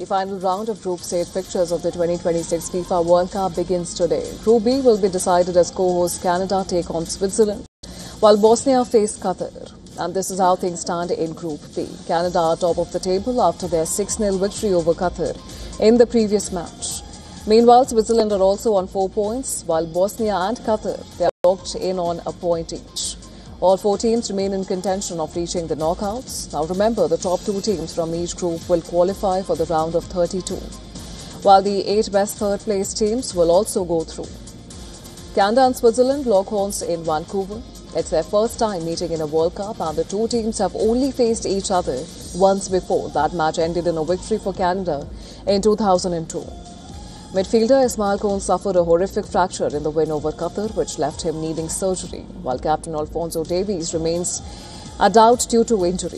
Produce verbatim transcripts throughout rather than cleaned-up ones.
The final round of Group Stage fixtures of the twenty twenty-six FIFA World Cup begins today. Group B will be decided as co-host Canada take on Switzerland, while Bosnia face Qatar. And this is how things stand in Group B. Canada are top of the table after their six nil victory over Qatar in the previous match. Meanwhile, Switzerland are also on four points, while Bosnia and Qatar, they are locked in on a point each. All four teams remain in contention of reaching the knockouts. Now remember, the top two teams from each group will qualify for the round of thirty-two, while the eight best third-place teams will also go through. Canada and Switzerland lock horns in Vancouver. It's their first time meeting in a World Cup, and the two teams have only faced each other once before. That match ended in a victory for Canada in two thousand two. Midfielder Ismail Koun suffered a horrific fracture in the win over Qatar, which left him needing surgery, while captain Alphonso Davies remains a doubt due to injury.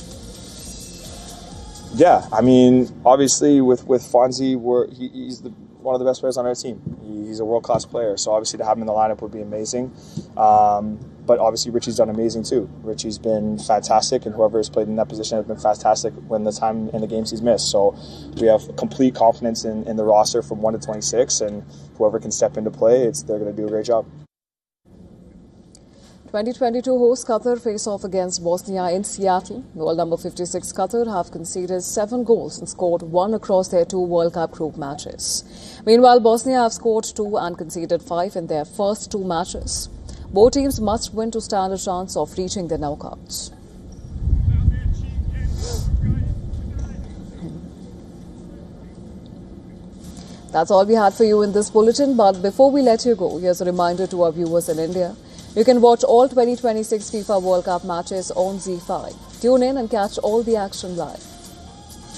Yeah, I mean, obviously with, with Fonzie, we're, he, he's the, one of the best players on our team. He, he's a world-class player, so obviously to have him in the lineup would be amazing. Um, but obviously Richie's done amazing too. Richie's been fantastic, and whoever has played in that position has been fantastic when the time in the games he's missed. So we have complete confidence in, in the roster from one to twenty-six, and whoever can step into play, it's, they're going to do a great job. twenty twenty-two host Qatar face off against Bosnia in Seattle. World number fifty-six Qatar have conceded seven goals and scored one across their two World Cup group matches. Meanwhile, Bosnia have scored two and conceded five in their first two matches. Both teams must win to stand a chance of reaching the knockouts. That's all we had for you in this bulletin, but before we let you go, here's a reminder to our viewers in India. You can watch all twenty twenty-six FIFA World Cup matches on Z five. Tune in and catch all the action live.